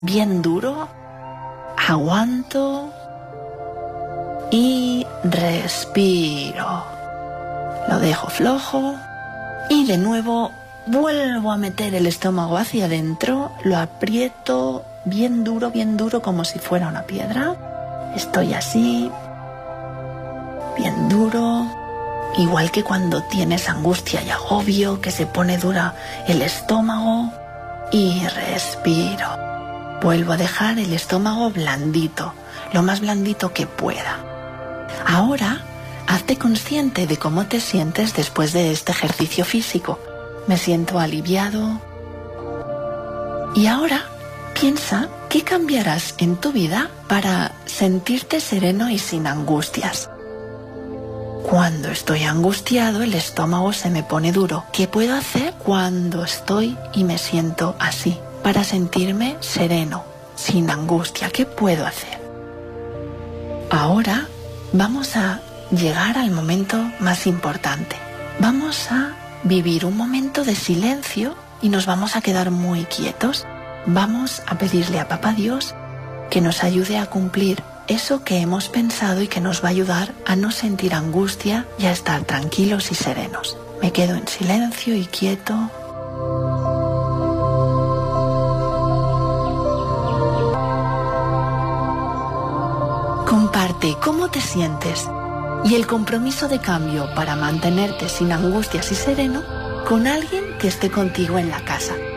bien duro, aguanto y respiro. Lo dejo flojo y de nuevo vuelvo a meter el estómago hacia adentro, lo aprieto bien duro como si fuera una piedra. Estoy así, bien duro, igual que cuando tienes angustia y agobio, que se pone dura el estómago, y respiro. Vuelvo a dejar el estómago blandito, lo más blandito que pueda. Ahora, hazte consciente de cómo te sientes después de este ejercicio físico. Me siento aliviado. Y ahora, piensa qué cambiarás en tu vida para sentirte sereno y sin angustias. Cuando estoy angustiado, el estómago se me pone duro. ¿Qué puedo hacer cuando estoy y me siento así? Para sentirme sereno, sin angustia, ¿qué puedo hacer? Ahora vamos a llegar al momento más importante. Vamos a vivir un momento de silencio y nos vamos a quedar muy quietos. Vamos a pedirle a Papá Dios que nos ayude a cumplir eso que hemos pensado y que nos va a ayudar a no sentir angustia y a estar tranquilos y serenos. Me quedo en silencio y quieto. Comparte cómo te sientes y el compromiso de cambio para mantenerte sin angustias y sereno con alguien que esté contigo en la casa.